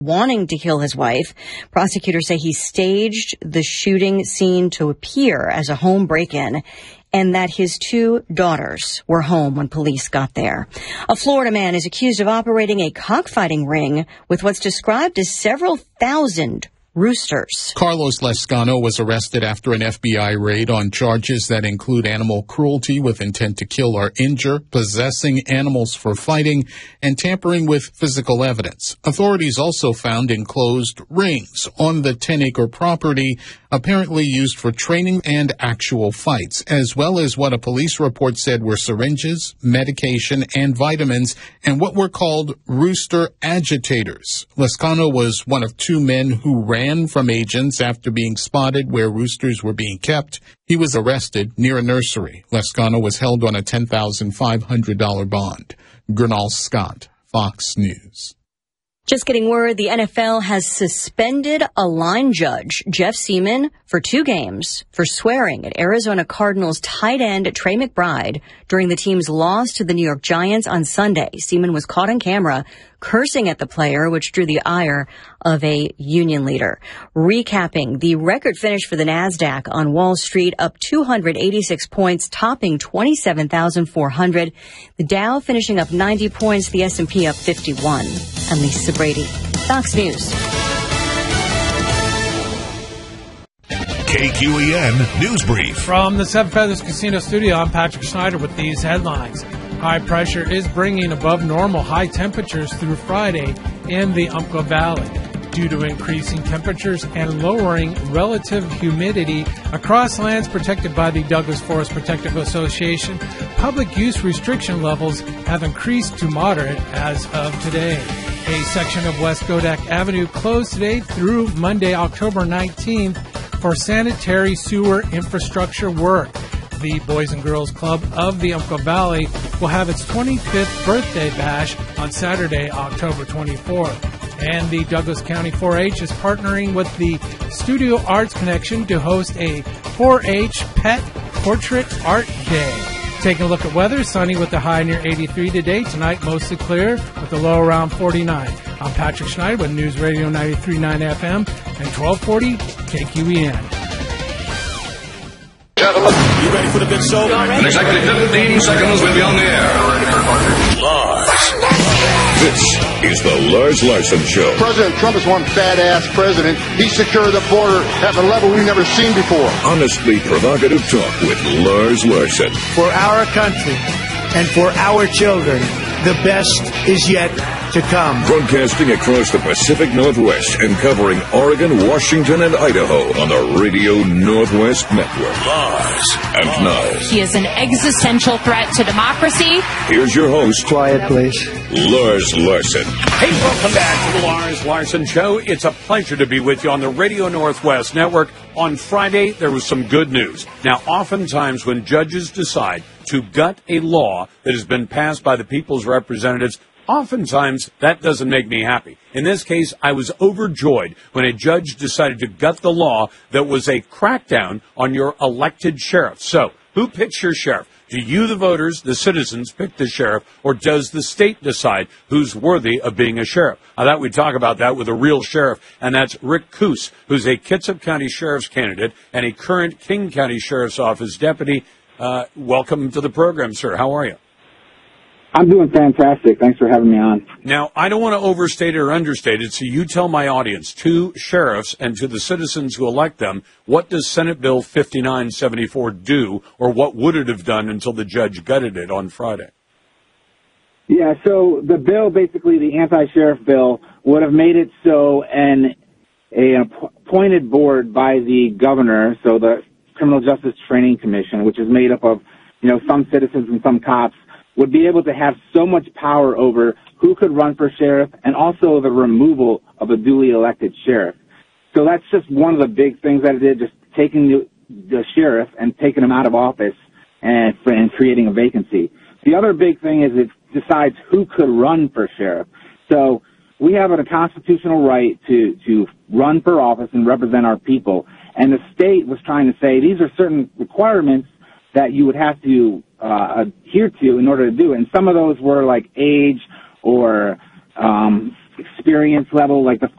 wanting to kill his wife. Prosecutors say he staged the shooting scene to appear as a home break-in, and that his 2 daughters were home when police got there. A Florida man is accused of operating a cockfighting ring with what's described as several thousand roosters. Carlos Lescano was arrested after an FBI raid on charges that include animal cruelty with intent to kill or injure, possessing animals for fighting, and tampering with physical evidence. Authorities also found enclosed rings on the 10-acre property, apparently used for training and actual fights, as well as what a police report said were syringes, medication, and vitamins, and what were called rooster agitators. Lescano was one of 2 men who ran from agents after being spotted where roosters were being kept. He was arrested near a nursery. Lescano was held on a $10,500 bond. Gernal Scott, Fox News. Just getting word, the NFL has suspended a line judge, Jeff Seaman, for 2 games for swearing at Arizona Cardinals tight end Trey McBride during the team's loss to the New York Giants on Sunday. Seaman was caught on camera cursing at the player, which drew the ire of a union leader. Recapping the record finish for the NASDAQ on Wall Street, up 286 points, topping 27,400. The Dow finishing up 90 points, the S&P up 51. I'm Lisa Brady, Fox News. KQEN News Brief. From the Seven Feathers Casino Studio, I'm Patrick Schneider with these headlines. High pressure is bringing above normal high temperatures through Friday in the Umpqua Valley. Due to increasing temperatures and lowering relative humidity across lands protected by the Douglas Forest Protective Association, public use restriction levels have increased to moderate as of today. A section of West Godak Avenue closed today through Monday, October 19th for sanitary sewer infrastructure work. The Boys and Girls Club of the Umpqua Valley will have its 25th birthday bash on Saturday, October 24th. And the Douglas County 4-H is partnering with the Studio Arts Connection to host a 4-H Pet Portrait Art Day. Taking a look at weather, sunny with the high near 83 today. Tonight, mostly clear with the low around 49. I'm Patrick Schneider with News Radio 93.9 FM and 1240 KQEN. Gentlemen, you ready for the big show? In exactly 15 seconds, we'll be on the air. Lars. This is the Lars Larson Show. President Trump is one badass president. He secured the border at a level we've never seen before. Honestly provocative talk with Lars Larson. For our country and for our children, the best is yet to come. Broadcasting across the Pacific Northwest and covering Oregon, Washington, and Idaho on the Radio Northwest Network. Lars. And now, he is an existential threat to democracy. Here's your host. Quiet, please. Lars Larson. Hey, welcome back to the Lars Larson Show. It's a pleasure to be with you on the Radio Northwest Network. On Friday, there was some good news. Now, oftentimes when judges decide to gut a law that has been passed by the people's representatives, oftentimes that doesn't make me happy. In this case, I was overjoyed when a judge decided to gut the law that was a crackdown on your elected sheriff. So, who picks your sheriff? Do you, the voters, the citizens, pick the sheriff, or does the state decide who's worthy of being a sheriff? I thought we'd talk about that with a real sheriff, and that's Rick Coos, who's a Kitsap County Sheriff's candidate and a current King County Sheriff's Office deputy. Welcome to the program, sir. How are you? I'm doing fantastic. Thanks for having me on. Now, I don't want to overstate it or understate it, so you tell my audience, to sheriffs and to the citizens who elect them, what does Senate Bill 5974 do, or what would it have done until the judge gutted it on Friday? Yeah, so the bill, basically the anti-sheriff bill, would have made it so an appointed board by the governor, so the Criminal Justice Training Commission, which is made up of, some citizens and some cops, would be able to have so much power over who could run for sheriff and also the removal of a duly elected sheriff. So that's just one of the big things that it did, just taking the sheriff and taking him out of office and creating a vacancy. The other big thing is it decides who could run for sheriff. So we have a constitutional right to run for office and represent our people. And the state was trying to say these are certain requirements that you would have to adhere to in order to do it. And some of those were like age or experience level, like the